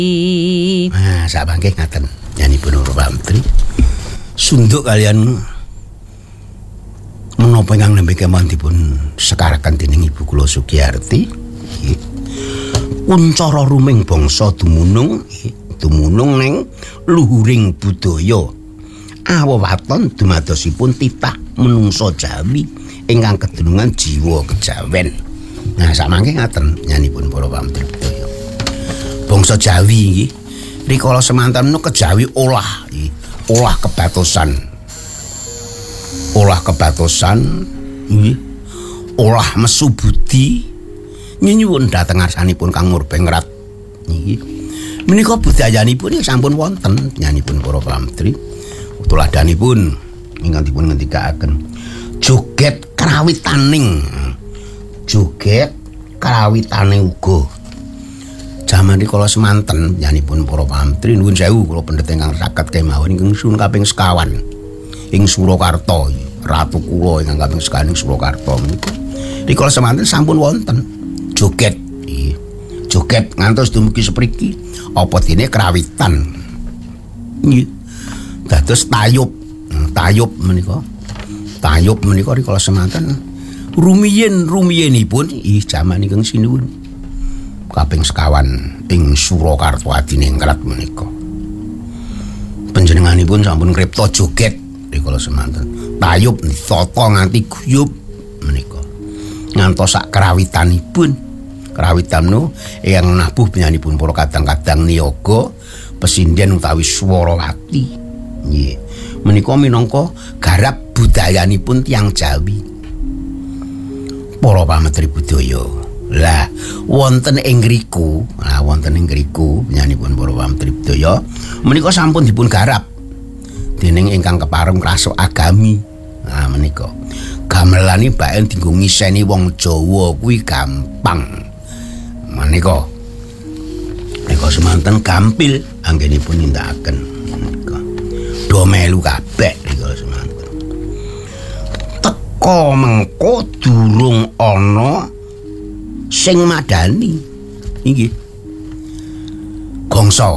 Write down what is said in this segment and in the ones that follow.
Nah, sak mangke ngaten nyanipun para pamtri. Sunduk kalian menapa ingkang nembe kemawon dipun sekaraken dening Ibu kula Sugiyarti. Uncara ruming bangsa dumunung ning luhuring budaya. Awewaton dumadosipun titah menungsa Jawi ingkang kedunungan jiwa kejawen. Nah, samangke ngaten nyanipun para pamtri budaya. Bangsa Jawi iki rikala semanten kejawi olah kebatosan. Olah kebatosan nggih. Olah mesu budi nyuwun dhateng ngarsanipun Kang Murbengrat nggih. Menika budayanipun sampun wonten nyanipun para pamtri. Tuladanipun ingkang dipun ngendikaken joget krawitaning uga jaman rikala semanten nyanipun para pamtri nuwun sewu kula pendhet ingkang saged kemawon ingkang sun kaping sekawan ing Surakarta ratu kula ingkang kaping sekawan ing Surakarta menika rikala semanten sampun wonten joget ngantos dumugi sepriki apa dene krawitan nggih dados tayub menika rikala semanten rumiyin-rumiyinipun jaman ingkang sinuwun kaping sekawan ing Surakarta Adiningrat menika panjenenganipun sampun ngripta joget rikala semanten tayub ditata nganti guyub menika ngantos sak krawitanipun krawitamno ingkang nabuh penyanipun para kadang-kadang niyaga pesinden utawi Swarawati nggih menika minangka garap budayanipun tiyang Jawi para pametri budaya. Lah wonten ing ngriku penyanipun para pametri budaya menika sampun dipun garap dening ingkang kepareng krasa agami. Nah menika gamelane bae dienggo ngiseni wong Jawa kuwi gampang. Menika semanten gampil anggenipun nindakaken menika. Do melu kabeh rikala semanten. Teka mengko durung ana sing madani inggih gongso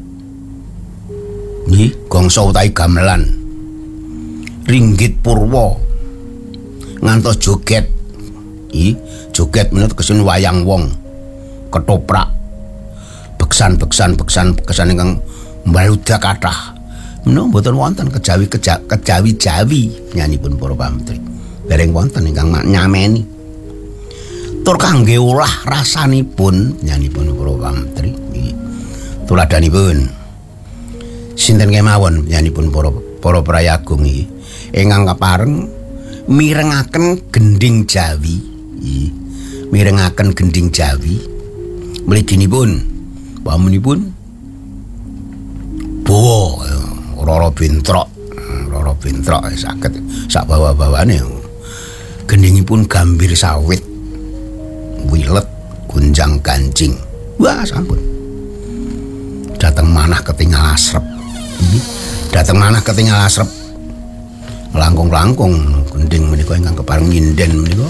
utawi gamelan ringgit purwa ngantos joget menurut kesun wayang wong ketoprak beksan ingkang mbaludak kathah menawa mboten wonten kejawi Jawi nyanipun para pamtri dereng wonten ingkang nyameni tur kangge olah rasanipun nyanipun para pamtri tuladanipun sinten kemawon nyanipun para prayagung iki ingkang kapareng mirengaken gending Jawi mliginipun pamunipun bawa Rara Bentrok saged sak bawa-bawane gendingipun gambir sawit wilet gunjang kancing wah sampun dateng manah ketinggal asrep langkung gending menika ingkang kepareng nyinden menika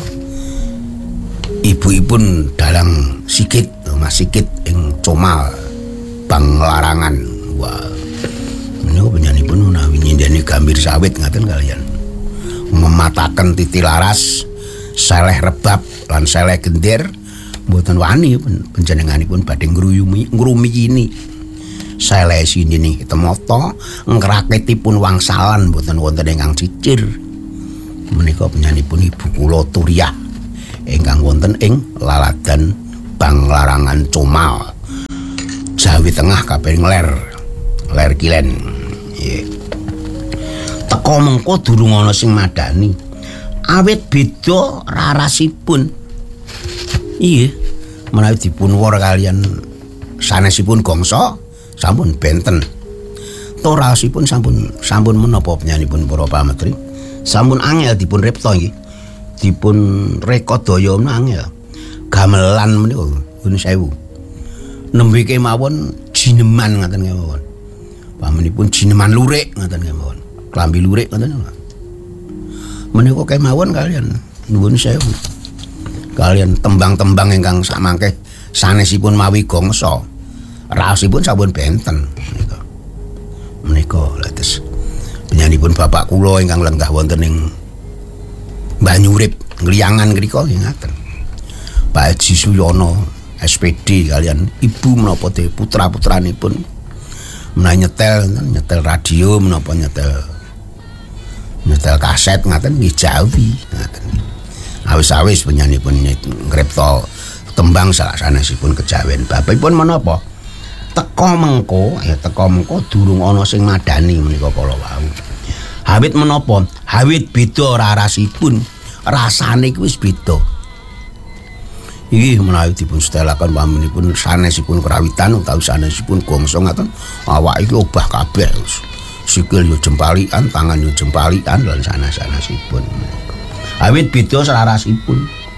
ibu-ipun dalang sikit Mas Sikit ing Comal Banglarangan wah menika penyanipun menawi nyindeni gambir sawit ngaten kalian memataken titi laras seleh rebab lan seleh gender mboten wani panjenenganipun badhe ngrumiyini seleh sinini temata ngraketipun wangsalan mboten wonten ingkang cicir menika penyanipun ibu kula Turiah ingkang wonten ing laladan Banglarangan Comal Jawi Tengah kaping ler kilen nggih teka mengko durung ana sing madani awit beda rarasipun iya menawi dipun war kalian sanesipun gongso sampun benten torasipun sampun menapa penyanipun para pametri sampun angel dipun repta nggih dipun rekodaya angel gamelan menika nuwun sewu nembe kemawon jineman ngaten kemawon pamenipun jineman lurik ngaten kemawon klambi lurik ngoten menika kemawon kalian nuwun sewu kalian tembang-tembang ingkang samangke sanesipun mawi gongso raosipun sampun benten menika lates penyanipun bapak kula ingkang lenggah wonten ing Banyurip Ngliangan mriku nggih ngaten. Pak Haji Suyono SPD kalian ibu menapa te putra-putranipun nyetel radio menapa nyetel kaset ngaten nggih Jawi ngaten. Awis-awis penyanipun ngripta tembang salah sanesipun kejawen. Bapakipun menapa? Teka mengko durung ana sing madani menika kala wau. Hawit menapa? Hawit beda rarasipun, rasane kuwi wis beda. Iki menawi dipun setelaken pamanipun sanesipun kerawitan utawi sanesipun gongso ngaten, awak iki obah kabeh. Sikil yo jempalikan, tangan yo jempalikan lan sanes-sanesipun. Hawit beda sarasipun.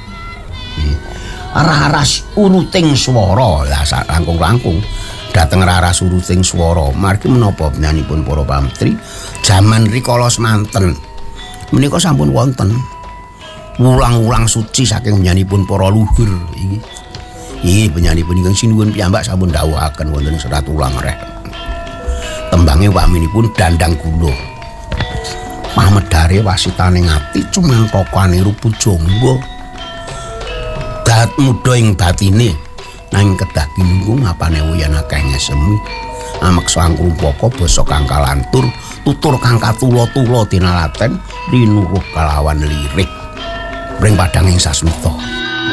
Raras uruting swara lah langkung-langkung. Dateng raras uruting swara margi menapa penyanipun para pamtri jaman rikala semanten menika sampun wonten wulang-wulang suci saking penyanipun para luhur iki penyanipun ingkang sinuwun piyambak sampun dawuhaken wonten serat ulang reh tembange waminipun Dandang Gula pamedare wasitane ngati cumantokane rupu jangga dat muda ing batine nang kedah kinunggung apane uyan akeh ngesemi ameksa angkrumpaka basa kang kalantur tutur kang katula-tula tinalaten rinuruh kalawan lirik bring padhang ing sasmita.